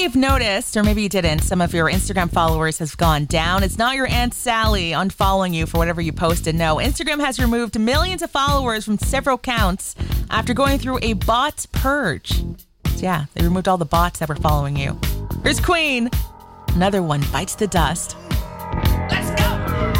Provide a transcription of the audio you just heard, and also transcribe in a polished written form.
you've noticed, or maybe you didn't, some of your Instagram followers has gone down. It's not your Aunt Sally unfollowing you for whatever you posted. No, Instagram has removed millions of followers from several accounts after going through a bot purge. So yeah, they removed all the bots that were following you. Here's Queen. Another one bites the dust.